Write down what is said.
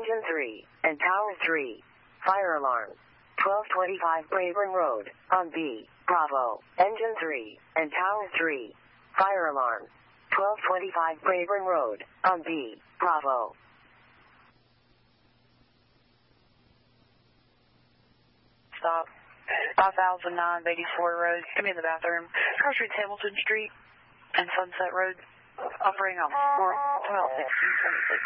Engine 3, and Tower 3. Fire alarm. 1225 Braeburn Road, on B. Bravo. Engine 3, and Tower 3. Fire alarm. 1225 Braeburn Road, on B. Bravo. Stop. 5009 Beatty Ford Road. Give me in the bathroom. Car Street's Hamilton Street and Sunset Road. Operating on 412 1626.